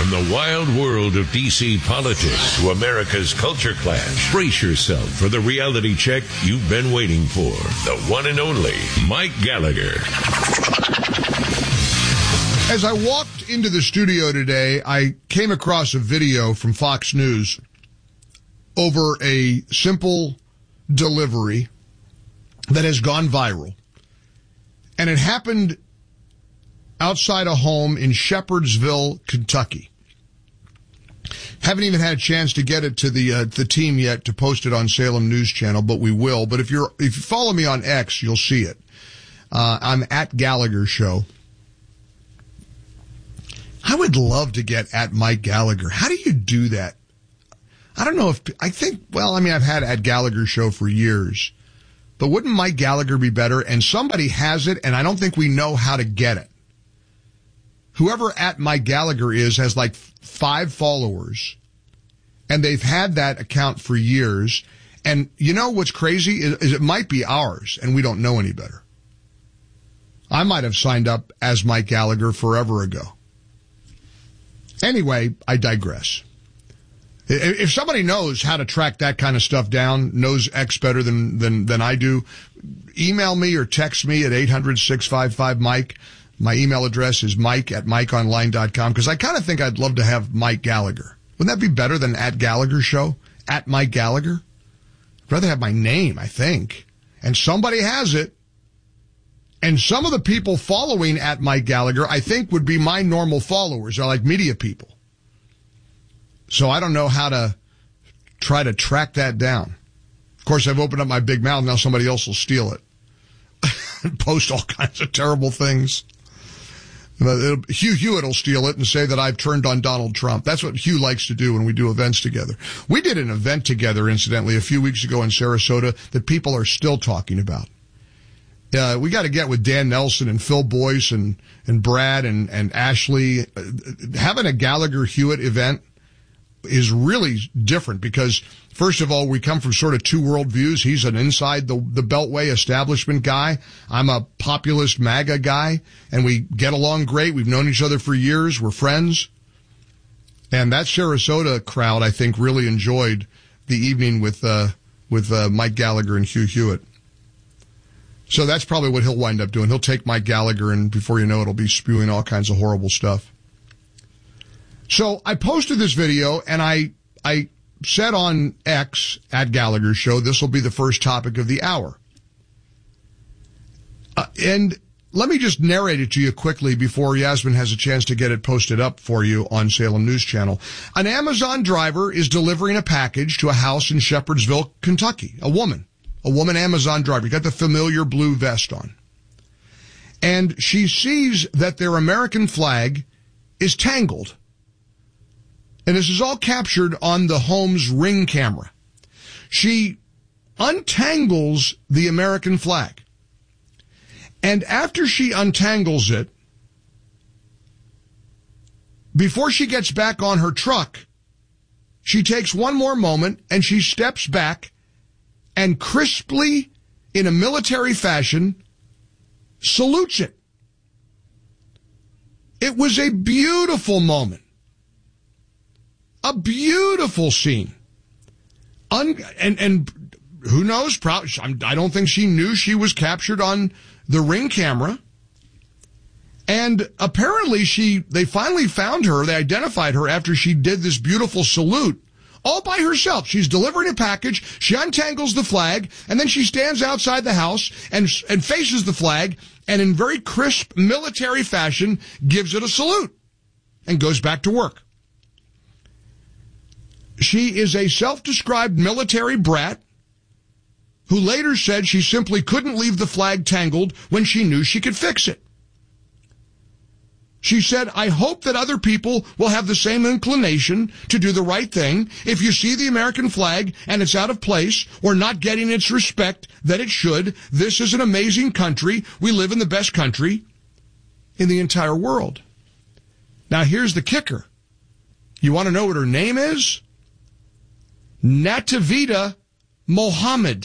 From the wild world of D.C. politics to America's culture clash, brace yourself for the reality check you've been waiting for. The one and only Mike Gallagher. As I walked into the studio today, I came across a video from Fox News over a simple delivery that has gone viral. And it happened outside a home in Shepherdsville, Kentucky. Haven't even had a chance to get it to the team yet to post it on Salem News Channel, but we will. But if you follow me on X, you'll see it. I'm at Gallagher Show. I would love to get at Mike Gallagher. How do you do that? I don't know I've had at Gallagher Show for years. But wouldn't Mike Gallagher be better? And somebody has it, and I don't think we know how to get it. Whoever at Mike Gallagher has like 5 followers, and they've had that account for years. And you know what's crazy is it might be ours, and we don't know any better. I might have signed up as Mike Gallagher forever ago. Anyway, I digress. If somebody knows how to track that kind of stuff down, knows X better than I do, email me or text me at 800-655-MIKE. My email address is mike@mikeonline.com, because I kind of think I'd love to have Mike Gallagher. Wouldn't that be better than at Gallagher Show? At Mike Gallagher? I'd rather have my name, I think. And somebody has it. And some of the people following at Mike Gallagher, I think, would be my normal followers. They're like media people. So I don't know how to try to track that down. Of course, I've opened up my big mouth. Now somebody else will steal it and post all kinds of terrible things. Hugh Hewitt will steal it and say that I've turned on Donald Trump. That's what Hugh likes to do when we do events together. We did an event together, incidentally, a few weeks ago in Sarasota that people are still talking about. We got to get with Dan Nelson and Phil Boyce and Brad and Ashley. Having a Gallagher Hewitt event is really different because, first of all, we come from sort of two worldviews. He's an inside the Beltway establishment guy. I'm a populist MAGA guy, and we get along great. We've known each other for years. We're friends. And that Sarasota crowd, I think, really enjoyed the evening with Mike Gallagher and Hugh Hewitt. So that's probably what he'll wind up doing. He'll take Mike Gallagher, and before you know it, he'll be spewing all kinds of horrible stuff. So I posted this video, and I said on X, at Gallagher Show, this will be the first topic of the hour. And let me just narrate it to you quickly before Yasmin has a chance to get it posted up for you on Salem News Channel. An Amazon driver is delivering a package to a house in Shepherdsville, Kentucky. A woman Amazon driver. You got the familiar blue vest on. And she sees that their American flag is tangled. And this is all captured on the home's Ring camera. She untangles the American flag. And after she untangles it, before she gets back on her truck, she takes one more moment and she steps back and crisply, in a military fashion, salutes it. It was a beautiful moment. A beautiful scene. And who knows? I don't think she knew she was captured on the Ring camera. And apparently they finally found her. They identified her after she did this beautiful salute all by herself. She's delivering a package. She untangles the flag, and then she stands outside the house and faces the flag, and in very crisp military fashion gives it a salute and goes back to work. She is a self-described military brat who later said she simply couldn't leave the flag tangled when she knew she could fix it. She said, I hope that other people will have the same inclination to do the right thing. If you see the American flag and it's out of place or not getting its respect that it should, this is an amazing country. We live in the best country in the entire world. Now, here's the kicker. You want to know what her name is? Natavita Mohammed.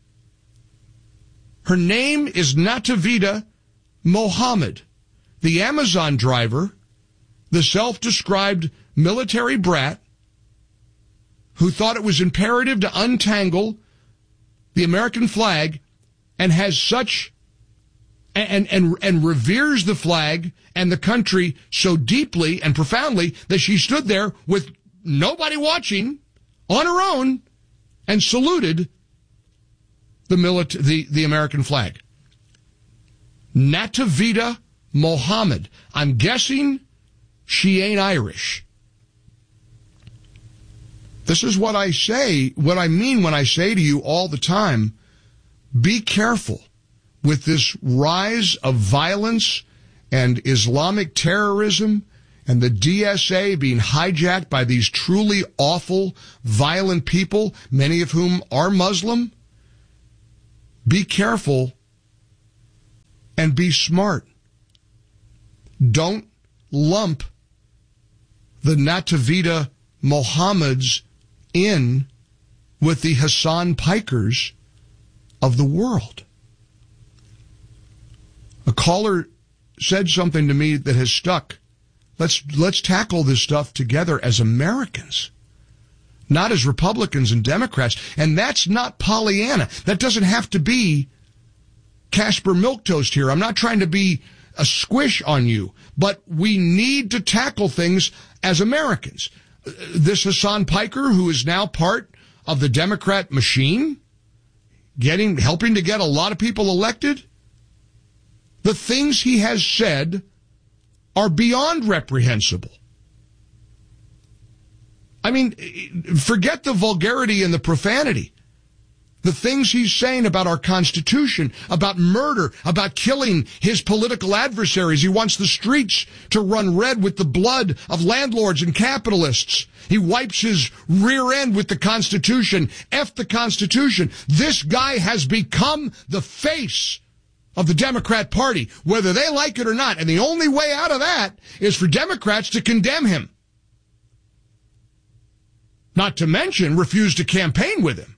Her name is Natavita Mohammed. The Amazon driver the self-described military brat who thought it was imperative to untangle the American flag and has such and reveres the flag and the country so deeply and profoundly that she stood there with nobody watching on her own and saluted the American flag. Nativita Mohammed. I'm guessing she ain't Irish. This is what I say, what I mean when I say to you all the time, be careful with this rise of violence and Islamic terrorism and the DSA being hijacked by these truly awful, violent people, many of whom are Muslim. Be careful and be smart. Don't lump the Nativita Mohammeds in with the Hassan Pikers of the world. A caller said something to me that has stuck. Let's tackle this stuff together as Americans, not as Republicans and Democrats. And that's not Pollyanna. That doesn't have to be Casper Milquetoast here. I'm not trying to be a squish on you, but we need to tackle things as Americans. This Hassan Piker, who is now part of the Democrat machine, helping to get a lot of people elected, the things he has said are beyond reprehensible. I mean, forget the vulgarity and the profanity. The things he's saying about our Constitution, about murder, about killing his political adversaries. He wants the streets to run red with the blood of landlords and capitalists. He wipes his rear end with the Constitution. F the Constitution. This guy has become the face of the Democrat Party, whether they like it or not. And the only way out of that is for Democrats to condemn him. Not to mention refuse to campaign with him.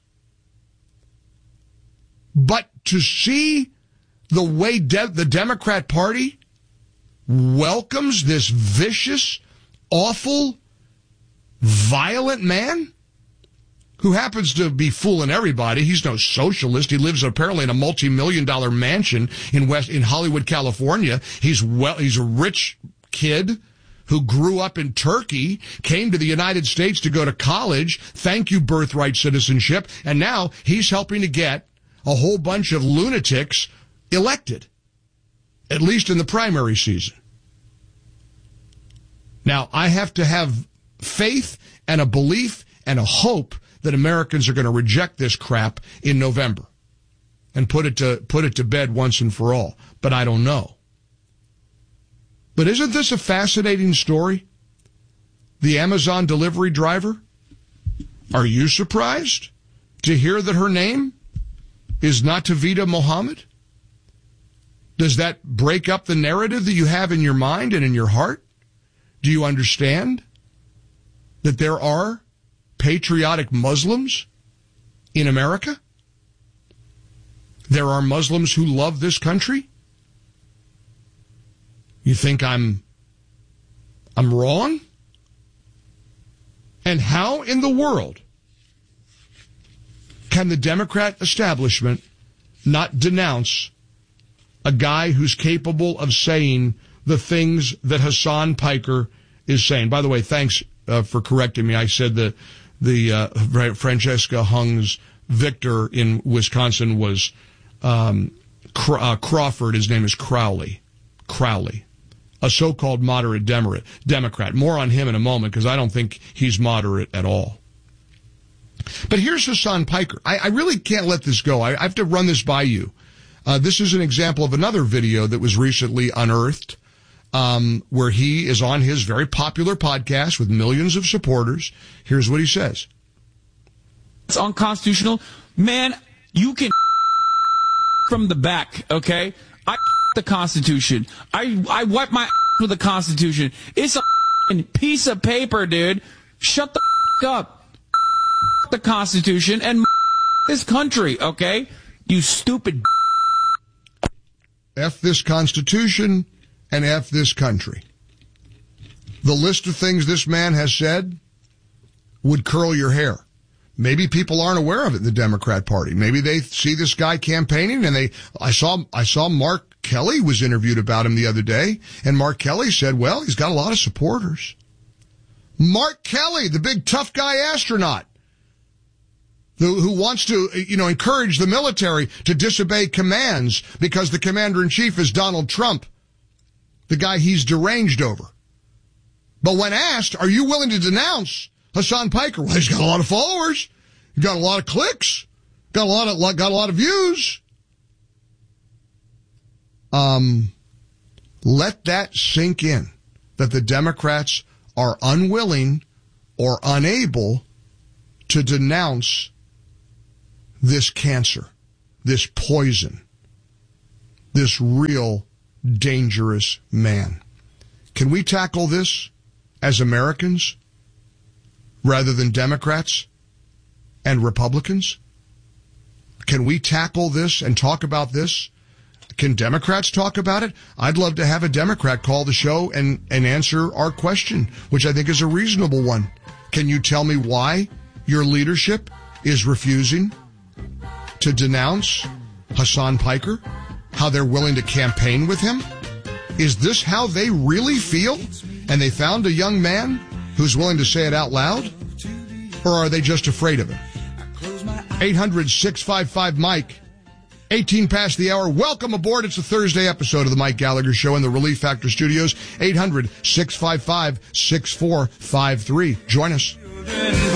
But to see the way the Democrat Party welcomes this vicious, awful, violent man who happens to be fooling everybody. He's no socialist. He lives apparently in a multi-million-dollar mansion in Hollywood, California. He's a rich kid who grew up in Turkey, came to the United States to go to college. Thank you, birthright citizenship. And now he's helping to get a whole bunch of lunatics elected, at least in the primary season. Now, I have to have faith and a belief and a hope that Americans are going to reject this crap in November and put it to bed once and for all. But I don't know. But isn't this a fascinating story? The Amazon delivery driver? Are you surprised to hear that her name is Nativita Mohammed? Does that break up the narrative that you have in your mind and in your heart? Do you understand that there are patriotic Muslims in America? There are Muslims who love this country? You think I'm wrong? And how in the world can the Democrat establishment not denounce a guy who's capable of saying the things that Hassan Piker is saying? By the way, thanks for correcting me. I said the Francesca Hung's victor in Wisconsin was Crawford. His name is Crowley, a so-called moderate Democrat. More on him in a moment, because I don't think he's moderate at all. But here's Hassan Piker. I really can't let this go. I have to run this by you. This is an example of another video that was recently unearthed, where he is on his very popular podcast with millions of supporters. Here's what he says. It's unconstitutional. Man, you can from the back, okay? I the Constitution. I wipe my with the Constitution. It's a piece of paper, dude. Shut the up. The Constitution and this country, okay? You stupid. F this Constitution and F this country. the list of things this man has said would curl your hair. Maybe people aren't aware of it in the Democrat Party. Maybe they see this guy campaigning and I saw Mark Kelly was interviewed about him the other day, and Mark Kelly said, well, he's got a lot of supporters. Mark Kelly, the big tough guy astronaut, who wants to, encourage the military to disobey commands because the commander-in-chief is Donald Trump, the guy he's deranged over. But when asked, are you willing to denounce Hasan Piker? Well, he's got a lot of followers. He's got a lot of clicks. Got a lot of views. Let that sink in, that the Democrats are unwilling or unable to denounce this cancer, this poison, this real dangerous man. Can we tackle this as Americans rather than Democrats and Republicans? Can we tackle this and talk about this? Can Democrats talk about it? I'd love to have a Democrat call the show and answer our question, which I think is a reasonable one. Can you tell me why your leadership is refusing to denounce Hasan Piker? How they're willing to campaign with him? Is this how they really feel? And they found a young man who's willing to say it out loud? Or are they just afraid of him? 800-655-MIKE. 18 past the hour. Welcome aboard. It's a Thursday episode of the Mike Gallagher Show in the Relief Factor Studios. 800-655-6453. Join us.